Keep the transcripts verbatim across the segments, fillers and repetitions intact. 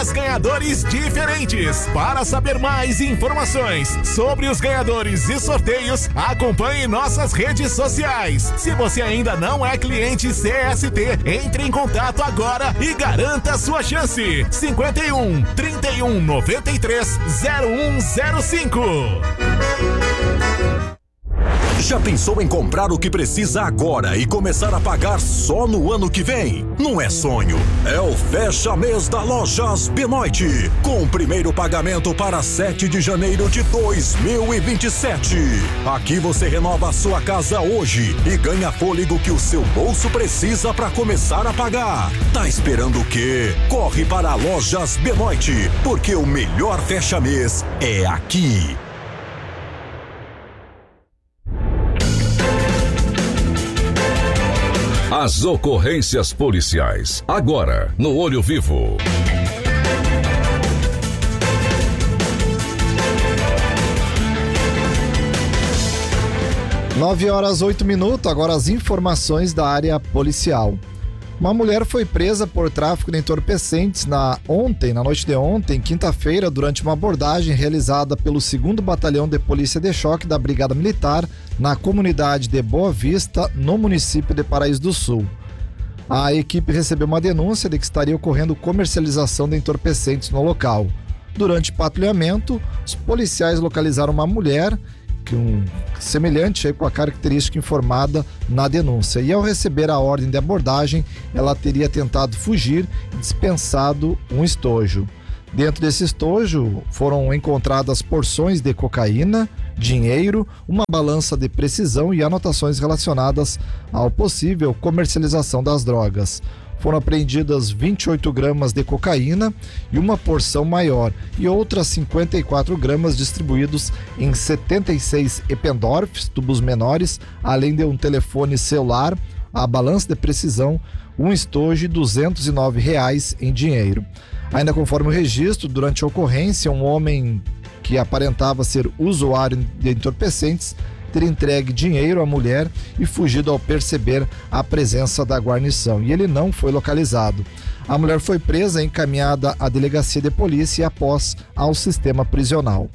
dez ganhadores diferentes. Para saber mais informações sobre os ganhadores e sorteios, acompanhe nossas redes sociais. Se você ainda não é cliente C S T, entre em contato agora e garanta sua chance. cinquenta e um, trinta e um, noventa e três, zero um zero cinco. Já pensou em comprar o que precisa agora e começar a pagar só no ano que vem? Não é sonho, é o Fecha Mês da Lojas Benoit, com o primeiro pagamento para sete de janeiro de dois mil e vinte e sete. Aqui você renova a sua casa hoje e ganha fôlego que o seu bolso precisa para começar a pagar. Tá esperando o quê? Corre para a Lojas Benoit, porque o melhor Fecha Mês é aqui. As ocorrências policiais, agora no Olho Vivo. Nove horas, oito minutos, agora as informações da área policial. Uma mulher foi presa por tráfico de entorpecentes na, ontem, na noite de ontem, quinta-feira, durante uma abordagem realizada pelo segundo Batalhão de Polícia de Choque da Brigada Militar na comunidade de Boa Vista, no município de Paraíso do Sul. A equipe recebeu uma denúncia de que estaria ocorrendo comercialização de entorpecentes no local. Durante patrulhamento, os policiais localizaram uma mulher que um semelhante aí com a característica informada na denúncia. E ao receber a ordem de abordagem, ela teria tentado fugir e dispensado um estojo. Dentro desse estojo foram encontradas porções de cocaína, dinheiro, uma balança de precisão e anotações relacionadas ao possível comercialização das drogas. Foram apreendidas vinte e oito gramas de cocaína e uma porção maior, e outras cinquenta e quatro gramas distribuídos em setenta e seis Eppendorfs, tubos menores, além de um telefone celular, a balança de precisão, um estojo e duzentos e nove reais em dinheiro. Ainda conforme o registro, durante a ocorrência, um homem que aparentava ser usuário de entorpecentes ter entregue dinheiro à mulher e fugido ao perceber a presença da guarnição, e ele não foi localizado. A mulher foi presa e encaminhada à delegacia de polícia e após ao sistema prisional.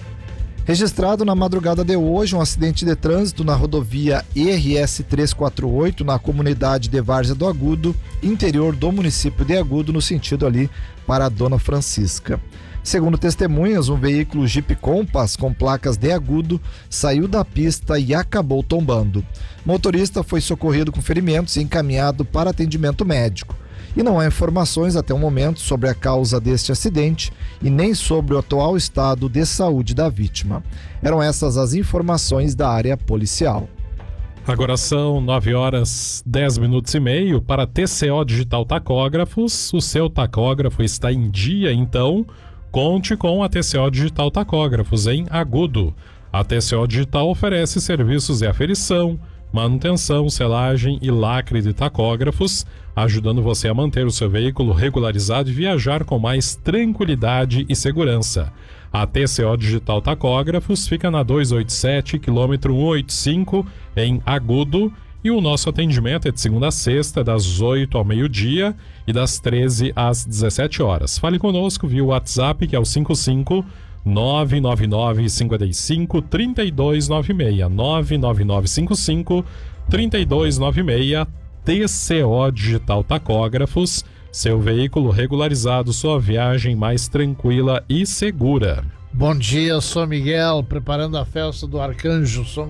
Registrado na madrugada de hoje um acidente de trânsito na rodovia R S trezentos e quarenta e oito na comunidade de Várzea do Agudo, interior do município de Agudo, no sentido ali para a Dona Francisca. Segundo testemunhas, um veículo Jeep Compass com placas de Agudo saiu da pista e acabou tombando. O motorista foi socorrido com ferimentos e encaminhado para atendimento médico. E não há informações até o momento sobre a causa deste acidente e nem sobre o atual estado de saúde da vítima. Eram essas as informações da área policial. Agora são nove horas, dez minutos e meio para T C O Digital Tacógrafos. O seu tacógrafo está em dia, então conte com a T C O Digital Tacógrafos em Agudo. A T C O Digital oferece serviços de aferição, manutenção, selagem e lacre de tacógrafos, ajudando você a manter o seu veículo regularizado e viajar com mais tranquilidade e segurança. A T C O Digital Tacógrafos fica na duzentos e oitenta e sete, quilômetro cento e oitenta e cinco, em Agudo, e o nosso atendimento é de segunda a sexta, das oito ao meio-dia e das treze às dezessete horas. Fale conosco via WhatsApp, que é o cinco cinco nove nove nove cinco cinco três dois nove seis, nove nove nove cinco cinco três dois nove seis. T C O Digital Tacógrafos, seu veículo regularizado, sua viagem mais tranquila e segura. Bom dia, sou Miguel, preparando a festa do Arcanjo, São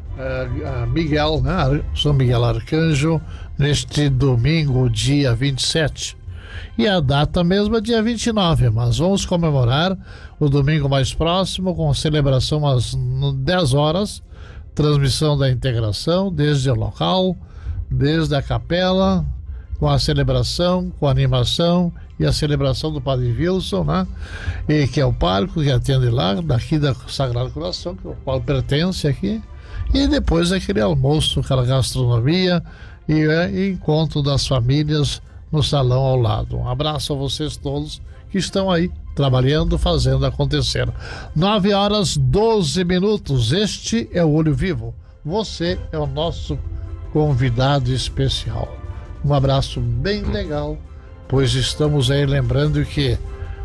uh, Miguel, né? São Miguel Arcanjo, neste domingo, dia vinte e sete. E a data mesmo é dia vinte e nove, mas vamos comemorar o domingo mais próximo com celebração às dez horas, transmissão da integração desde o local, desde a capela, com a celebração, com a animação e a celebração do Padre Wilson, né? E que é o parco que atende lá, daqui da Sagrado Coração, que o qual pertence aqui, e depois aquele almoço, aquela gastronomia e, e encontro das famílias no salão ao lado. Um abraço a vocês todos que estão aí trabalhando, fazendo acontecer. nove horas, doze minutos. Este é o Olho Vivo. Você é o nosso convidado especial. Um abraço bem legal, pois estamos aí lembrando que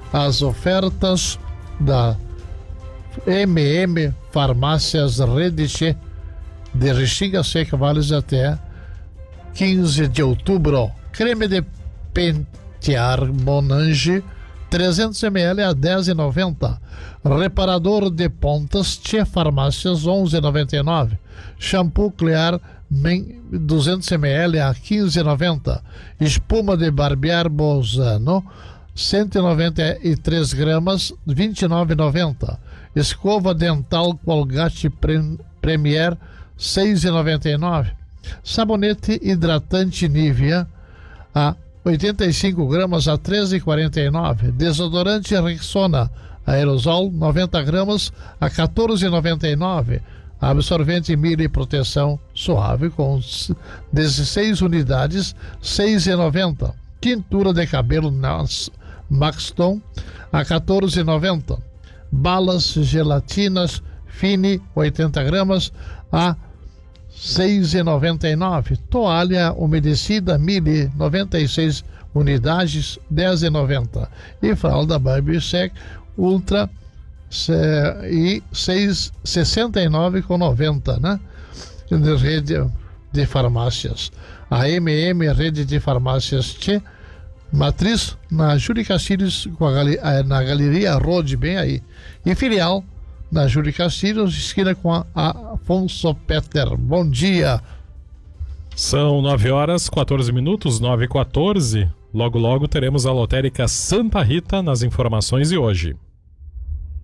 as ofertas da M M Farmácias Rede Che de Restinga Seca, válidas até quinze de outubro. Creme de pentear Monange trezentos mililitros a dez reais e noventa centavos. Reparador de pontas Tchê Farmácias onze reais e noventa e nove centavos. Shampoo Clear duzentos mililitros a quinze reais e noventa centavos. Espuma de barbear Bozano cento e noventa e três gramas vinte e nove reais e noventa centavos. Escova dental Colgate Premier seis reais e noventa e nove centavos. Sabonete hidratante Nivea a oitenta e cinco gramas a treze reais e quarenta e nove centavos. Desodorante Rexona aerosol noventa gramas a quatorze reais e noventa e nove centavos. Absorvente Mili Proteção Suave com dezesseis unidades seis reais e noventa centavos. Tintura de cabelo Maxton a quatorze reais e noventa centavos. Balas gelatinas Fini oitenta gramas a seis reais e noventa e nove centavos. Toalha umedecida Mili noventa e seis unidades dez reais e noventa centavos. E fralda Baby Sec Ultra e sessenta e nove reais e noventa centavos, né? De rede de farmácias. A M M Rede de Farmácias Tchê, matriz na Júlio Castilhos, na Galeria Road, bem aí. E filial na Júlio Castilhos, esquina com a Afonso Peter. Bom dia. São nove horas, quatorze minutos, nove e quatorze. Logo, logo teremos a lotérica Santa Rita nas informações de hoje.